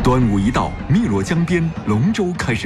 端午一到，汨罗江边龙舟开始